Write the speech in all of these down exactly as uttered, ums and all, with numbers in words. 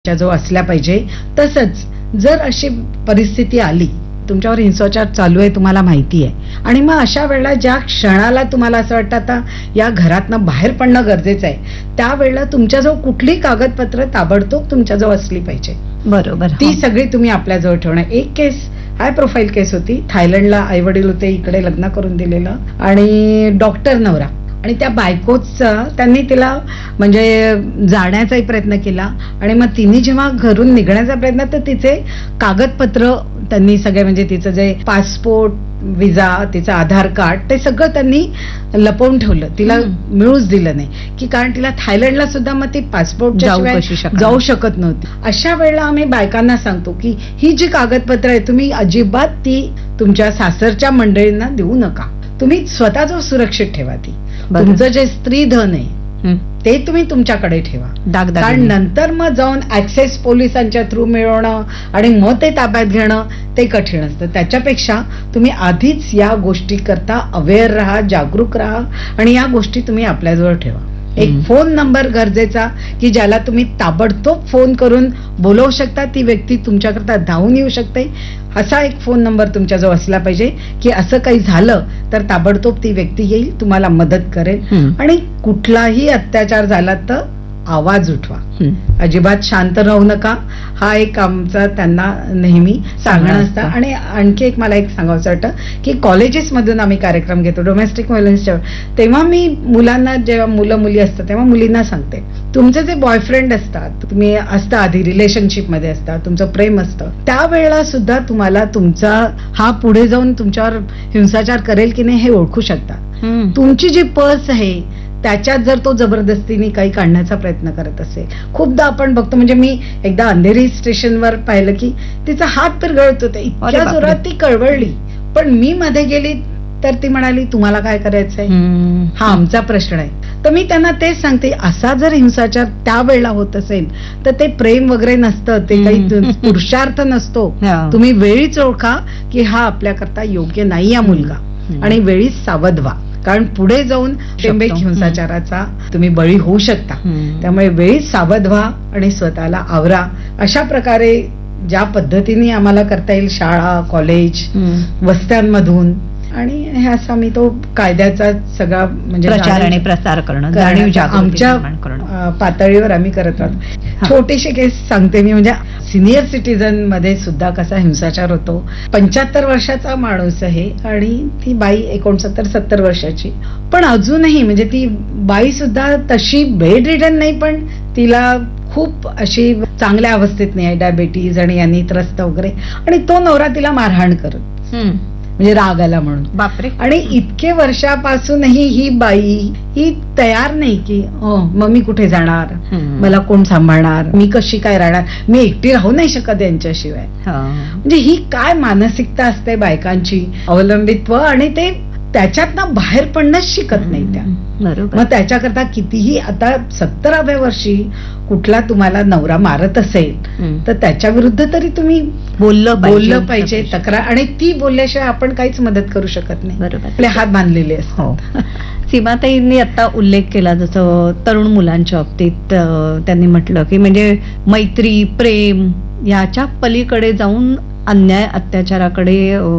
जो असल्या पाहिजे. तसंच जर अशी परिस्थिती आली, तुमच्यावर हिंसाचार चालू आहे, तुम्हाला माहिती आहे, आणि मग अशा वेळेला ज्या क्षणाला तुम्हाला असं वाटतं आता या घरातनं बाहेर पडणं गरजेचं आहे, त्यावेळेला तुमच्याजवळ कुठली कागदपत्र ताबडतोब तुमच्याजवळ असली पाहिजे. बरोबर. ती सगळी तुम्ही आपल्याजवळ ठेवणं. एक केस हाय प्रोफाईल केस होती. थायलंडला आई वडील होते, इकडे लग्न करून दिलेलं, आणि डॉक्टर नवरा, आणि त्या बायकोचा त्यांनी तिला म्हणजे जाण्याचाही प्रयत्न केला, आणि मग तिने जेव्हा घरून निघण्याचा प्रयत्न, तर तिचे कागदपत्र त्यांनी सगळे, म्हणजे तिचं जे पासपोर्ट, विजा, तिचं आधार कार्ड, ते सगळं त्यांनी लपवून ठेवलं, तिला मिळूच दिलं नाही, की कारण तिला थायलंडला सुद्धा मग ती पासपोर्टच्या शिवाय जाऊ शकत नव्हती. अशा वेळेला आम्ही बायकांना सांगतो की ही जी कागदपत्र आहे, तुम्ही अजिबात ती तुमच्या सासरच्या मंडळींना देऊ नका. तुम्ही स्वतःच सुरक्षित ठेवा. ती तुमचं जे स्त्री धन आहे ते तुम्ही तुमच्याकडे ठेवा, कारण नंतर मग जाऊन ऍक्सेस पोलिसांच्या थ्रू मिळवणं आणि मग ते ताब्यात घेणं ते कठीण असतं. त्याच्यापेक्षा तुम्ही आधीच या गोष्टी करता अवेअर राहा, जागरूक राहा, आणि या गोष्टी तुम्ही आपल्याजवळ ठेवा. एक फोन नंबर गरजेचा, की ज्याला तुम्ही ताबडतोब फोन करून बोलवू शकता, ती व्यक्ती तुमच्याकरता धावून येऊ शकते. असा एक फोन नंबर तुमच्याजवळ असला पाहिजे, की असं काही झालं तर ताबडतोब ती व्यक्ती येईल, तुम्हाला मदत करेल. आणि कुठलाही अत्याचार झाला तर आवाज उठवा, अजिबात शांत राहू नका. हा एक आमचा त्यांना नेहमी सांगणं असतं. आणि आणखी एक मला एक सांगायचं वाटतं, की कॉलेजेस मधून आम्ही कार्यक्रम घेतो डोमेस्टिक व्हायलन्सच्या, तेव्हा मी मुलांना, जेव्हा मुलं मुली असतात तेव्हा मुलींना सांगते, तुमचे जे बॉयफ्रेंड असतात, तुम्ही असता आधी रिलेशनशिप मध्ये असता, तुमचं प्रेम असतं, त्यावेळेला सुद्धा तुम्हाला तुमचा हा पुढे जाऊन तुमच्यावर हिंसाचार करेल की नाही हे ओळखू शकता. तुमची जी पर्स आहे त्याच्यात जर तो जबरदस्तीने काही काढण्याचा प्रयत्न करत असेल, खूपदा आपण बघतो, म्हणजे मी एकदा अंधेरी स्टेशनवर पाहिलं की तिचा हात तर गळत होता, इतक्या जोरात ती कळवळली, पण मी मध्ये गेली तर ती म्हणाली तुम्हाला काय करायचंय, हा आमचा प्रश्न आहे. तर मी त्यांना तेच सांगते, असा जर हिंसाचार त्यावेळेला होत असेल तर ते प्रेम वगैरे नसतं, ते काही पुरुषार्थ नसतो. तुम्ही वेळीच ओळखा की हा आपल्याकरता योग्य नाही हा मुलगा, आणि वेळीच सावध व्हा, कारण पुढे जाऊन टेंबेक हिंसाचाराचा तुम्ही बळी होऊ शकता. त्यामुळे वेळीच सावध व्हा आणि स्वतःला आवरा. अशा प्रकारे ज्या पद्धतीने आम्हाला करता येईल, शाळा, कॉलेज, वस्त्यांमधून, आणि हे असा मी तो कायद्याचा सगळा म्हणजे प्रचार आणि प्रसार करणं, जाणीव जागृती आमच्या पातळीवर आम्ही करत राहतो. छोटीशी केस सांगते मी, म्हणजे सिनियर सिटीजन मध्ये सुद्धा कसा हिंसाचार होतो. पंच्याहत्तर वर्षाचा माणूस आहे आणि ती बाई एकोणसत्तर सत्तर वर्षाची, पण अजूनही म्हणजे ती बाई सुद्धा तशी बेड रिडन नाही, पण तिला खूप अशी चांगल्या अवस्थेत नाही आहे, डायबिटीज आणि यांनी त्रस्त वगैरे, आणि तो नवरा तिला मारहाण करत, म्हणजे राग आला म्हणून. बापरे. आणि इतके वर्षापासूनही ही बाई ही तयार नाही की मग मी कुठे जाणार, मला कोण सांभाळणार, मी कशी काय राहणार, मी एकटी राहू नाही शकत यांच्याशिवाय. म्हणजे ही काय मानसिकता असते बायकांची, अवलंबित्व, आणि ते त्याच्यातनं बाहेर पडणंच शिकत नाही त्या. मग त्याच्याकरता कितीही, आता सत्तराव्या वर्षी कुठला तुम्हाला नवरा मारत असेल तर त्याच्या विरुद्ध तरी तुम्ही बोललं बोललं पाहिजे, तक्रार, आणि ती बोलल्याशिवाय आपण काहीच मदत करू शकत नाही. बरोबर. आपले हात बांधलेले असतात. सीमाताईंनी आता उल्लेख केला, जसं तरुण मुलांच्या बाबतीत त्यांनी म्हटलं की म्हणजे मैत्री, प्रेम याच्या पलीकडे जाऊन अन्याय, अत्याचाराकडे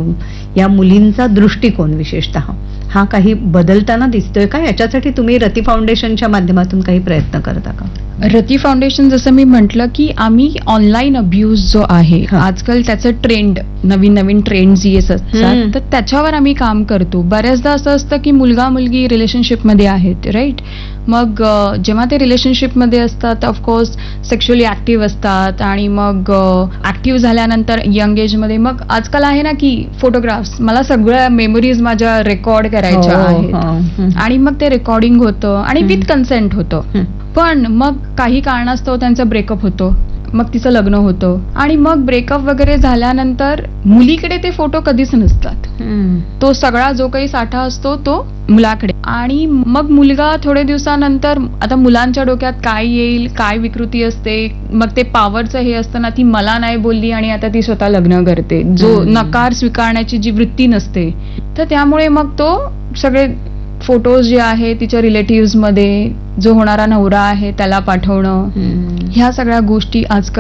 या मुलींचा दृष्टिकोन विशेषतः हा काही बदलताना दिसतोय का? याच्यासाठी तुम्ही रती फाउंडेशनच्या माध्यमातून काही प्रयत्न करता का? रती फाउंडेशन, जसं मी म्हटलं की आम्ही ऑनलाईन अब्यूज जो आहे आजकाल, त्याचं ट्रेंड, नवीन नवीन ट्रेंड जी असतात, तर त्याच्यावर आम्ही काम करतो. बऱ्याचदा असं असतं की मुलगा मुलगी रिलेशनशिपमध्ये आहेत, राईट, मग जेव्हा ते रिलेशनशिपमध्ये असतात ऑफकोर्स सेक्शुअली ऍक्टिव्ह असतात, आणि मग ऍक्टिव्ह झाल्यानंतर यंग एजमध्ये मग आजकाल आहे ना की फोटोग्राफ्स, मला सगळ्या मेमरीज माझ्या रेकॉर्ड करायच्या आहेत, आणि मग ते रेकॉर्डिंग होतं आणि विथ कन्सेंट होतं. पण मग काही कारणास्तव त्यांचं ब्रेकअप होतो, मग तिचं लग्न होतं, आणि मग ब्रेकअप वगैरे झाल्यानंतर मुलीकडे ते फोटो कधीच नसतात. तो सगळा जो काही साठा असतो तो मुलाकडे, आणि मग मुलगा थोडे दिवसानंतर, आता मुलांच्या डोक्यात काय येईल, काय विकृती असते, मग ते पॉवरचं हे असतं ना, ती मला नाही बोलली आणि आता ती स्वतः लग्न करते, जो नकार स्वीकारण्याची जी वृत्ती नसते, तर त्यामुळे मग तो सगळे फोटोज जे आहे तिच्या रिलेटिव्ह मध्ये जो होणारा नवरा आहे त्याला पाठवणं, ह्या सगळ्या गोष्टी आजकाल